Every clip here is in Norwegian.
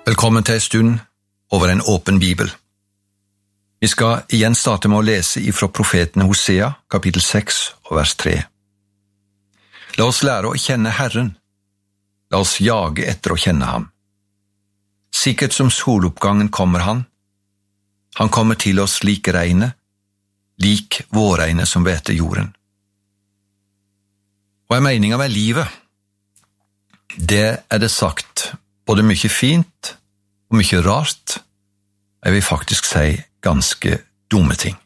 Velkommen til en stund over en åpen bibel. Vi skal igjen starte med å lese ifra profeten Hosea, kapittel 6 og vers 3. La oss lære å kjenne Herren. La oss jage etter å kjenne ham. Sikkert som soloppgangen kommer han. Han kommer til oss lik regnet, lik vårregnet som hveter jorden. Hva er meningen med livet? Det er det sagt både mye fint og mye rart, jeg vil faktisk si ganske dumme ting.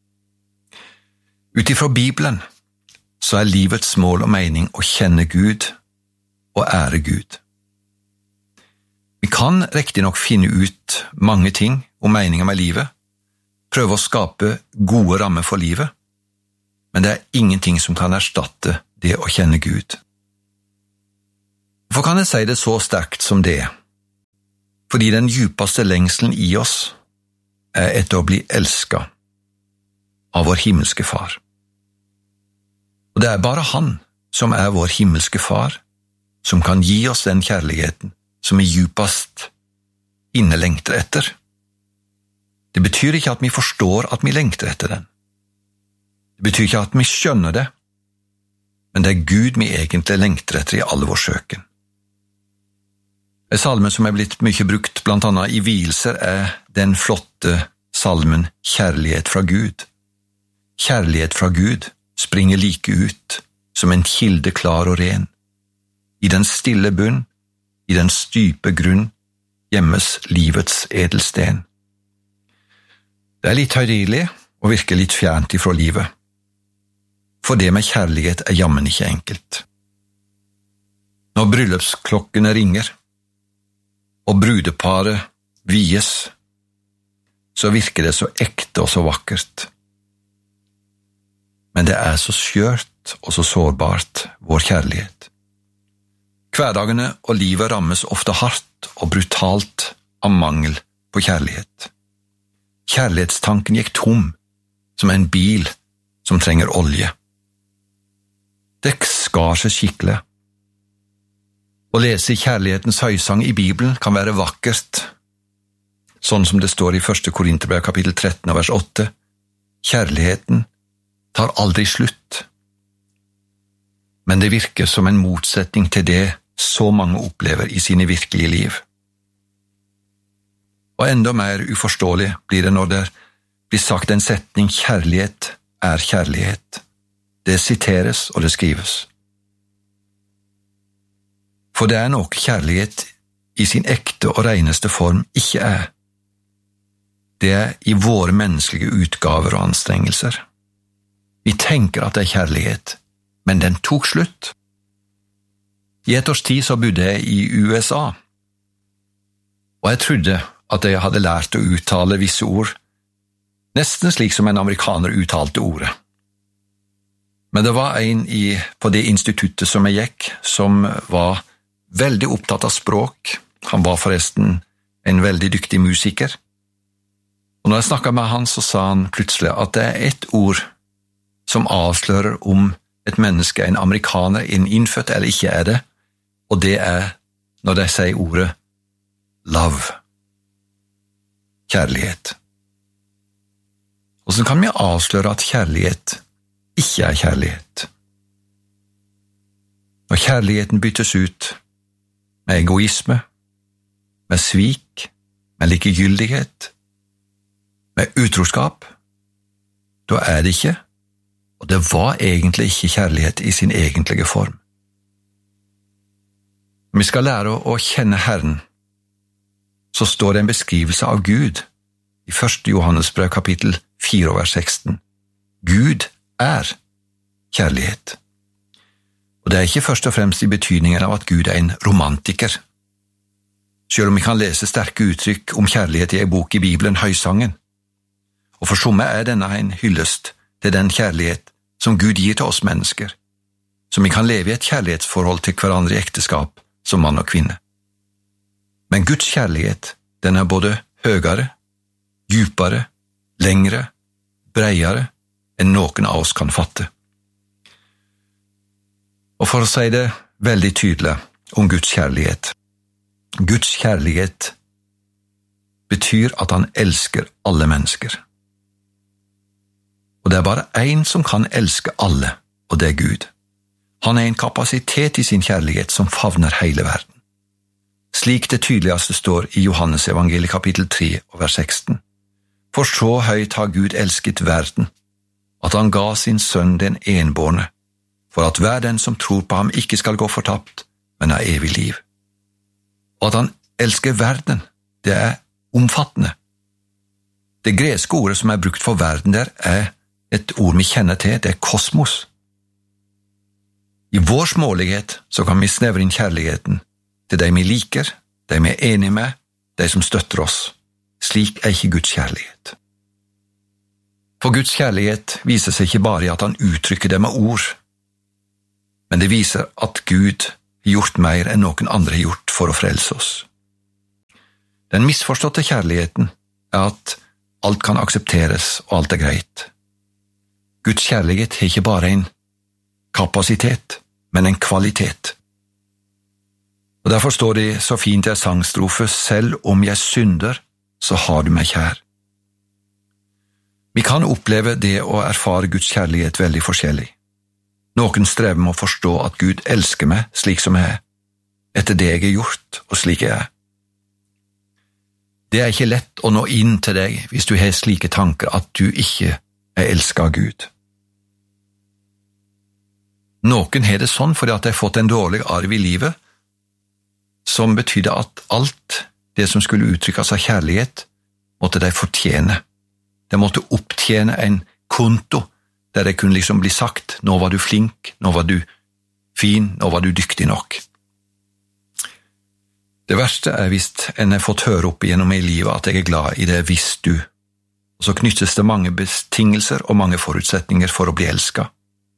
Utifra Bibelen så er livets mål og mening å kjenne Gud og ære Gud. Vi kan riktig nok finne ut mange ting om meningen med livet, prøve å skape gode rammer for livet, men det er ingenting som kan erstatte det å kjenne Gud. Hvorfor kan jeg si det så sterkt som det? Fordi den djupeste lengselen i oss er etter å bli elsket av vår himmelske far. Og det er bare han som er vår himmelske far, som kan gi oss den kjærligheten som vi djupest inne lengter etter. Det betyr ikke at vi forstår at vi lengter etter den. Det betyr ikke at vi skjønner det, men det er Gud vi egentlig lengter etter i alle vår søken. En salme som er blitt mye brukt blant annet i vielser er den flotte salmen Kjærlighet fra Gud. Kjærlighet fra Gud springer like ut som en kilde klar og ren. I den stille bunn, i den stype grunn, gjemmes livets edelsten. Det er litt høytidelig og virker litt fjernt ifra livet, for det med kjærlighet er jammen ikke enkelt. Når bryllupsklokkene ringer, og brudeparet vies, så virker det så ekte og så vakkert. Men det er så skjørt og så sårbart, vår kjærlighet. Hverdagene og livet rammes ofte hardt og brutalt av mangel på kjærlighet. Kjærlighetstanken gikk tom, som en bil som trenger olje. Det skar seg skikkelig. Å lese kjærlighetens høysang i Bibelen kan være vakkert, sånn som det står i 1. Korinterbrev kapittel 13 vers 8. Kjærligheten tar aldri slutt. Men det virker som en motsetning til det så mange opplever i sine virkelige liv. Og enda mer uforståelig blir det når det blir sagt en setning «Kjærlighet er kjærlighet». Det siteres og det skrives. For det er noe kjærlighet i sin ekte og reneste form ikke er. Det er i våre menneskelige utgaver og anstrengelser. Vi tenker at det er kjærlighet, men den tok slutt. I et års tid så bodde jeg i USA, og jeg trodde at jeg hadde lært å uttale visse ord, nesten slik som en amerikaner uttalte ordet. Men det var en på det instituttet som jeg gikk, som var veldig opptatt av språk. Han var forresten en veldig dyktig musiker. Og når jeg snakket med han, så sa han plutselig at det er et ord som avslører om et menneske er en amerikaner, en innfødt eller ikke er det, og det er når de sier ordet love. Kjærlighet. Hvordan kan vi avsløre at kjærlighet ikke er kjærlighet? Når kjærligheten byttes ut med egoisme, med svik, med likegyldighet, med utroskap, da er det ikke, og det var egentlig ikke kjærlighet i sin egentlige form. Når vi skal lære å kjenne Herren, så står det en beskrivelse av Gud i 1. Johannesbrev kapittel 4 vers 16. Gud er kjærlighet. Og det er ikke først og fremst i betydningen av at Gud er en romantiker. Selv om vi kan lese sterke uttrykk om kjærlighet i en bok i Bibelen, Høysangen. Og for somme er denne en hyllest til den kjærlighet som Gud gir til oss mennesker, som vi kan leve i et kjærlighetsforhold til hverandre i ekteskap som mann og kvinne. Men Guds kjærlighet, den er både høyere, djupere, lengre, breiere enn noen av oss kan fatte. Og for å si det veldig tydelig om Guds kjærlighet betyr at han elsker alle mennesker. Og det er bare en som kan elske alle, og det er Gud. Han er en kapasitet i sin kjærlighet som favner hele verden. Slik det tydeligste står i Johannes evangeliet kapittel 3 og vers 16. For så høyt har Gud elsket verden, at han ga sin sønn den enbårne, for at hver den som tror på ham ikke skal gå fortapt, men ha evig liv. Og at han elsker verden, det er omfattende. Det greske ordet som er brukt for verden der er et ord vi kjenner til, det er kosmos. I vår smålighet så kan vi snevre inn kjærligheten til de vi liker, de vi er enige med, de som støtter oss. Slik er ikke Guds kjærlighet. For Guds kjærlighet viser seg ikke bare i at han uttrykker det med ord, men det viser at Gud har gjort mer enn noen andre har gjort for å frelse oss. Den misforståtte kjærligheten er at alt kan aksepteres og alt er greit. Guds kjærlighet er ikke bare en kapasitet, men en kvalitet. Og derfor står det så fint i en sangstrofe, selv om jeg synder, så har du meg kjær. Vi kan oppleve det å erfare Guds kjærlighet veldig forskjellig. Noen strever med å forstå at Gud elsker meg slik som jeg er, etter det jeg har gjort og slik jeg er. Det er ikke lett å nå inn til deg hvis du har slike tanker at du ikke er elsket av Gud. Noen har det sånn fordi at de har fått en dårlig arv i livet, som betydde at alt det som skulle uttrykkes av kjærlighet, måtte de fortjene. De måtte opptjene en konto, der det kunne liksom bli sagt, nå var du flink, nå var du fin, nå var du dyktig nok. Det verste er hvis en har fått høre opp gjennom i livet at jeg er glad i det hvis du, og så knyttes det mange betingelser og mange forutsetninger for å bli elsket.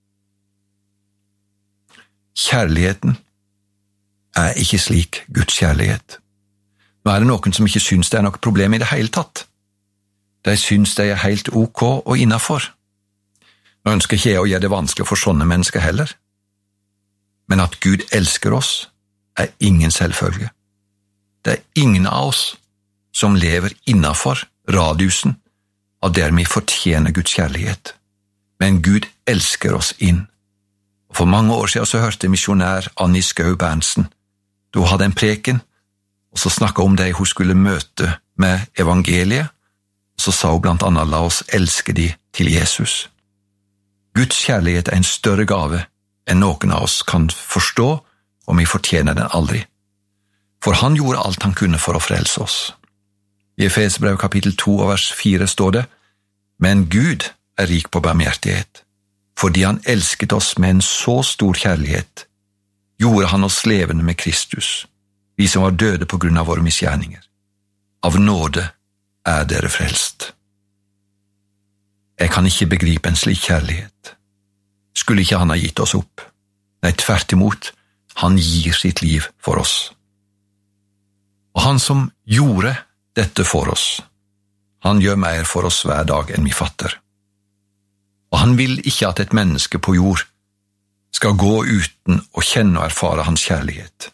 Kjærligheten er ikke slik Guds kjærlighet. Nå er det noen som ikke synes det er noe problem i det hele tatt. De synes det er helt ok og innenfor. Nå ønsker ikke jeg å gjøre det vanskelig for sånne mennesker heller. Men at Gud elsker oss er ingen selvfølge. Det er ingen av oss som lever innenfor radiusen av der vi fortjener Guds kjærlighet. Men Gud elsker oss inn. Og for mange år siden så hørte misjonær Annie Skau Berntsen. Da hadde en preken, og så snakket om det hun skulle møte med evangeliet, og så sa hun blant annet, la oss elske de til Jesus. Guds kjærlighet er en større gave enn noen av oss kan forstå, og vi fortjener den aldri. For han gjorde alt han kunne for å frelse oss. I Efesbrev kapittel 2 og vers 4 står det, men Gud er rik på barmhjertighet. Fordi han elsket oss med en så stor kjærlighet, gjorde han oss levende med Kristus, vi som var døde på grunn av våre misgjerninger. Av nåde er dere frelst. Jeg kan ikke begripe en slik kjærlighet. Skulle ikke han ha gitt oss opp? Nei, tvert imot, han gir sitt liv for oss. Og han som gjorde dette for oss, han gjør mer for oss hver dag enn vi fatter. Og han vil ikke at et menneske på jord skal gå uten å kjenne og erfare hans kjærlighet.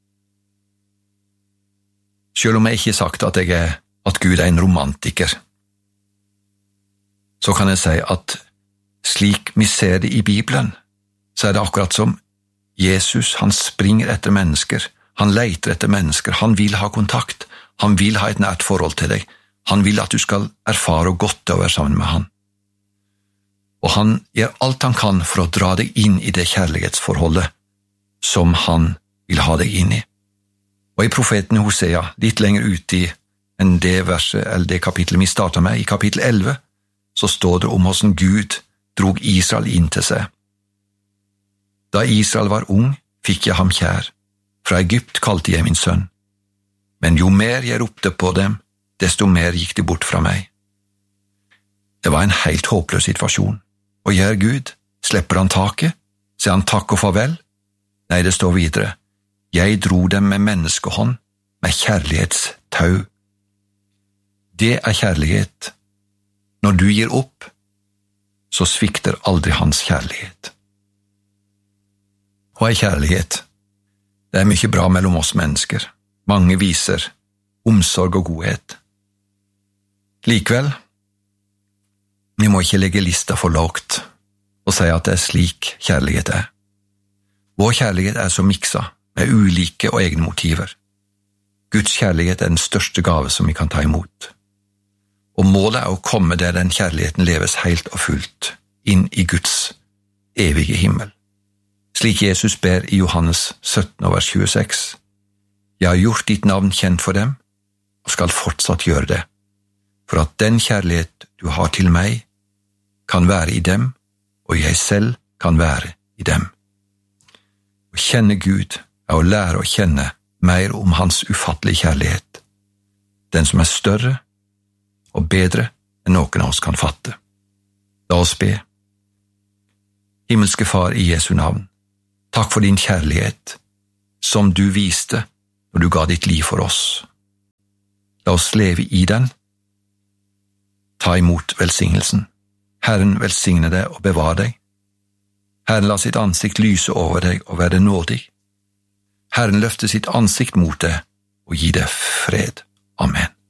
Selv om jeg ikke har sagt at Gud er en romantiker, så kan jeg si at slik vi ser det i Bibelen, så er det akkurat som Jesus, han springer etter mennesker, han leiter etter mennesker, han vil ha kontakt, han vil ha et nært forhold til deg, han vil at du skal erfare og godt å være sammen med han. Og han gjør alt han kan for å dra deg inn i det kjærlighetsforholdet som han vil ha deg inn i. Og i profeten Hosea, litt lenger ute enn det verset, eller det kapittelet vi startet med, i kapittel 11, så står det om hvordan Gud drog Israel inn til seg. Da Israel var ung, fikk jeg ham kjær. Fra Egypt kalte jeg min sønn. Men jo mer jeg ropte på dem, desto mer gikk de bort fra meg. Det var en helt håpløs situasjon. Og gjør Gud, slipper han taket, sier han takk og farvel? Nei, det står videre, jeg dro dem med menneskehånd, med kjærlighetstau. Det er kjærlighet. Når du gir opp, så svikter aldri hans kjærlighet. Hva er kjærlighet? Det er mye bra mellom oss mennesker. Mange viser omsorg og godhet. Likevel, vi må ikke legge lista for lavt og si at det er slik kjærlighet er. Vår kjærlighet er så miksa, med ulike og egne motiver. Guds kjærlighet er den største gave som vi kan ta imot. Og målet er å komme der den kjærligheten leves helt og fullt, inn i Guds evige himmel. Slik Jesus ber i Johannes 17, vers 26. Jeg har gjort ditt navn kjent for dem, og skal fortsatt gjøre det, for at den kjærlighet du har til meg, kan være i dem, og jeg selv kan være i dem. Å kjenne Gud er å lære å kjenne mer om hans ufattelige kjærlighet, den som er større og bedre enn noen av oss kan fatte. La oss be. Himmelske Far i Jesu navn, takk for din kjærlighet, som du viste når du ga ditt liv for oss. La oss leve i den. Ta imot velsignelsen. Herren velsigne deg og bevare deg. Herren la sitt ansikt lyse over deg og være nådig. Herren løfte sitt ansikt mot deg og gi deg fred. Amen.